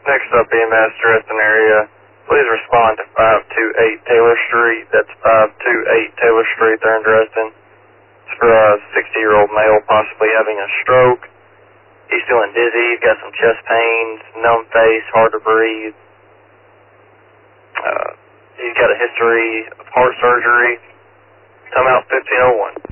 Next up, EMS, Dresden area. Please respond to 528 Taylor Street. That's 528 Taylor Street there in Dresden. It's for a 60-year-old male possibly having a stroke. He's feeling dizzy, he's got some chest pains, numb face, hard to breathe. He's got a history of heart surgery. Come out 1501.